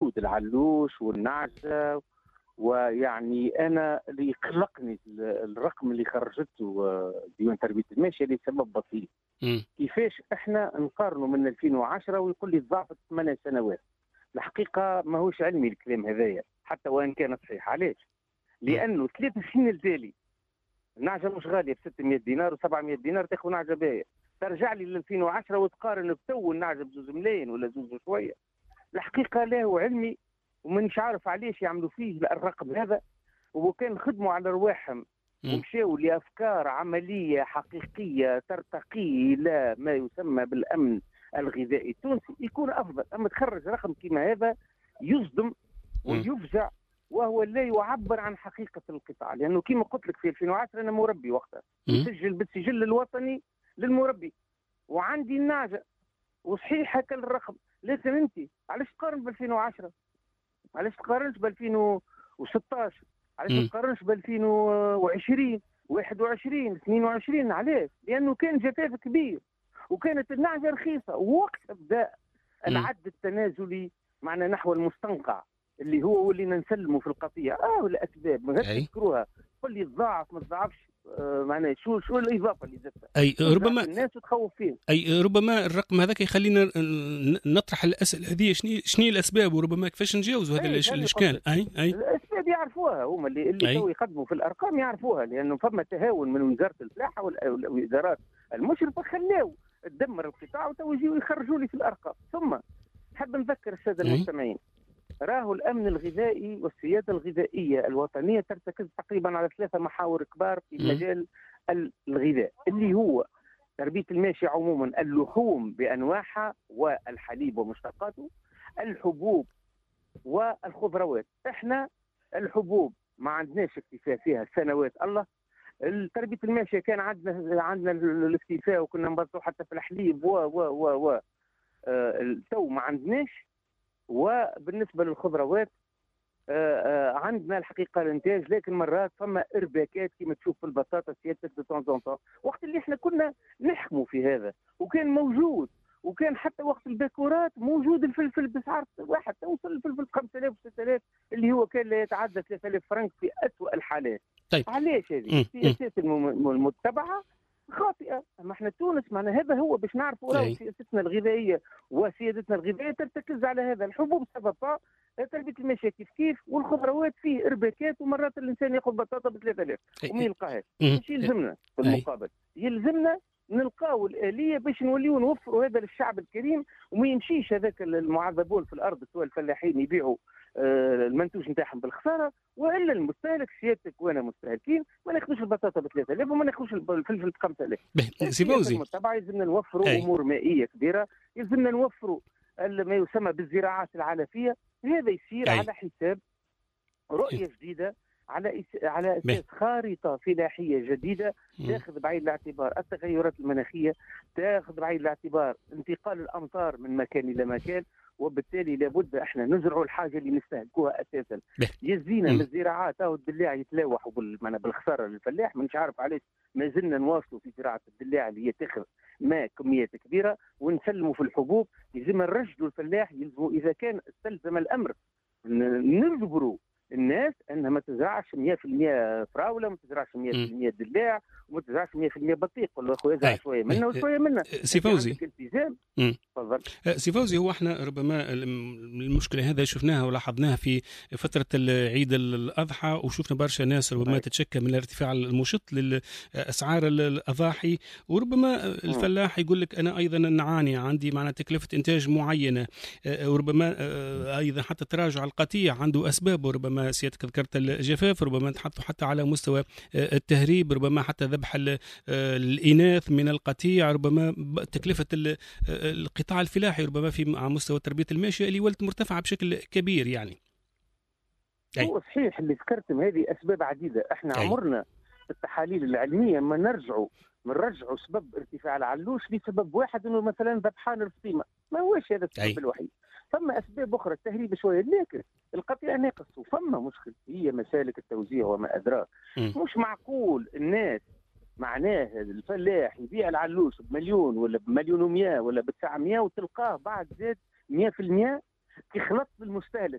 وجود العلوش والنعجة. ويعني أنا اللي يقلقني الرقم اللي خرجته ديوان تربية الماشية لسبب بسيط. كيفاش احنا نقارنوا من 2010 ويقول لي ضعفت 8 سنوات؟ الحقيقة ماهوش علمي الكلام هذايا حتى وإن كان صحيح. علاش؟ لأنه 3 سنين التالي النعجة مش غالية ب 600 دينار و700 دينار تاخذ نعجة باهية. ترجع لي ل 2010 وتقارن بتو النعجة ب2 ملايين ولا 2 وشوية. الحقيقة لا هو علمي ومانيش عارف علاش يعملوا فيه الرقم هذا. وكان خدموا على رواحهم ومشاو لأفكار عملية حقيقية ترتقي إلى ما يسمى بالأمن الغذائي التونسي يكون أفضل. أما تخرج رقم كما هذا يصدم ويفزع وهو لا يعبر عن حقيقة القطاع. لأنه كما قلت لك في 2010 أنا مربي وقتها مسجل بالسجل الوطني للمربي وعندي النعجة وصحيح هكا الرقم. لكن أنت علاش تقارن ب 2010؟ علاش تقارنش ب 2016؟ علاش ما تقارنش ب 2020 21 22؟ علاش؟ لأنه كان جفاف كبير وكانت النعجة رخيصة ووقتها بدأ العد التنازلي معنا نحو المستنقع اللي هو اللي نسلمه في القضية. والأسباب ما تذكروها. قل لي تضاعف ما تضاعفش معناها شو الإضافة اللي زادتها؟ أي ربما الناس تخوف فيه. أي ربما الرقم هذاك يخلينا نطرح الأسئلة هذه شنو الأسباب وربما كيفاش نجاوزوا هذا الإشكال. أي الأسباب يعرفوها هما اللي تو يقدموا في الأرقام يعرفوها. لأنه فما تهاون من وزارة الفلاحة والإدارات المشرفة خلاو تدمر القطاع وتو يجيو يخرجوا لي في الأرقام. ثم نحب نذكر السادة المستمعين راهو الأمن الغذائي والسيادة الغذائية الوطنية ترتكز تقريبا على 3 محاور كبار في مجال الغذاء اللي هو تربية الماشية عموما، اللحوم بأنواعها والحليب ومشتقاته، الحبوب والخضروات. احنا الحبوب ما عندناش اكتفاء فيها سنوات الله. تربية الماشية كان عندنا الاكتفاء وكنا نبطلوا حتى في الحليب تو ما عندناش. وبالنسبة للخضروات عندنا الحقيقة الانتاج لكن مرات فما ارباكات كما تشوف في البطاطا سيادتك دو طون طون وقت اللي احنا كنا نحكموا في هذا وكان موجود. وكان حتى وقت الباكورات موجود الفلفل بسعر واحد توصل الفلفل 5000 و6000 اللي هو كان لا يتعدى 3000 فرنك في أسوأ الحالات. طيب. علاش هذه السياسات المتبعة خاطئة؟ اما احنا تونس معنا هذا هو باش نعرفوا راهو سياستنا الغذائية وسيادتنا الغذائية ترتكز على هذا. الحبوب سبب تربية الماشية كيف والخضروات فيه ارباكات ومرات الانسان ياخذ بطاطا ب 3000 وما يلقاهاش. مش يلزمنا في المقابل يلزمنا نلقاو الآلية باش نوليو نوفروا هذا للشعب الكريم وما يمشيش هذاك المعذبون في الأرض سواء الفلاحين يبيعوا المنتوج نتاعهم بالخساره والا المستهلك سيادتك وانا مستهلكين ما ناخذوش البطاطا ب 3000 وما ناخذوش الفلفل ب 5000. سي فوزي طبعا يلزمنا نوفروا امور مائيه كبيره. يلزمنا نوفروا ما يسمى بالزراعات العلفيه. هذا يصير على حساب رؤيه جديده على اساس خارطه فلاحيه جديده تاخذ بعين الاعتبار التغيرات المناخيه، تاخذ بعين الاعتبار انتقال الامطار من مكان الى مكان. وبالتالي لابد احنا نزرعوا الحاجه اللي نستهلكوها اساسا. يزينا من الزراعات او الدلاع يتلاوحوا بالخساره للفلاح. مانيش عارف علاش ما زلنا نواصلوا في زراعه الدلاع اللي هي تاخذ ماء كميات كبيره ونسلموا في الحبوب. يلزم نرشدوا الفلاح يلزموا اذا كان استلزم الامر نجبروا الناس انها ما تزرعش 100% فراوله، ما تزرعش 100% دلاع، وما تزرعش 100% بطيخ. ولا خويا زرع شويه منه وشويه منه. سي فوزي تفضل. سي فوزي هو احنا ربما المشكله هذا شفناها ولاحظناها في فتره عيد الاضحى وشفنا برشا ناس ربما تتشكى من الارتفاع المشط لاسعار الاضاحي. وربما الفلاح يقول لك انا ايضا نعاني عندي معنا تكلفه انتاج معينه. وربما ايضا حتى تراجع القطيع عنده اسباب. وربما سيادتك ذكرت الجفاف، ربما نتحدث حتى على مستوى التهريب، ربما حتى ذبح الإناث من القطيع، ربما تكلفة القطاع الفلاحي ربما في على مستوى تربية الماشية اللي ولت مرتفعة بشكل كبير يعني. هو صحيح اللي ذكرتم هذه أسباب عديدة. احنا عمرنا في التحاليل العلمية ما نرجعوا سبب ارتفاع العلوش لسبب واحد انه مثلا ذبحان الفطيمة. ما هوش هذا السبب الوحيد. ثم اسباب اخرى التهريب شويه لكن القطيع ناقص وفما مشكل هي مسالك التوزيع وما ادراك. مش معقول الناس معناه الفلاح يبيع العلوش بمليون ولا بمليون و100 ولا ب900 وتلقاه بعد زاد 100% كي خلط بالمستهلك.